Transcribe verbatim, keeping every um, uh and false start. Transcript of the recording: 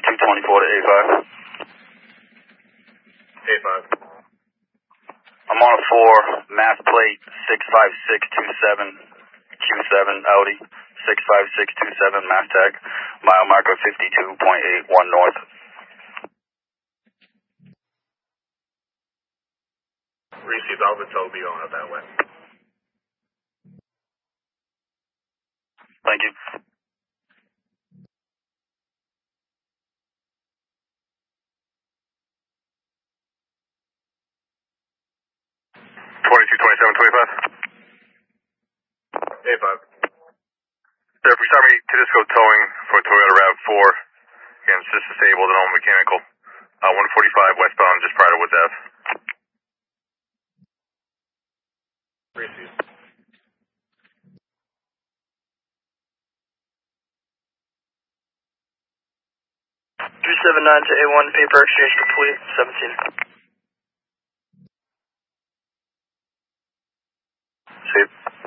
two twenty-four to A five. A five. I'm on a four, mass plate six five six two seven, Q seven Audi, six five six two seven, mass tag, mile marker fifty-two point eight one north. Received Alpha Toby on it that way. Thank you. twenty-two twenty-seven twenty-five. A five. Sir, if we start me Tedisco towing for Toyota RAV four, again, it's just disabled and all mechanical. Uh, one forty-five westbound, just prior to Woods Ave. Received. two seven nine to A one, paper exchange complete, seventeen. See you.